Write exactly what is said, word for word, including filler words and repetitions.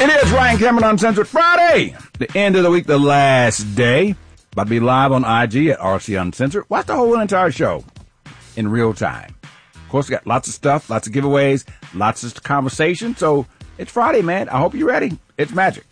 It is Ryan Cameron Uncensored Friday, the end of the week, the last day. About to be live on I G at R C Uncensored. Watch the whole entire show in real time. Of course, we got lots of stuff, lots of giveaways, lots of conversation. So it's Friday, man. I hope you're ready. It's magic.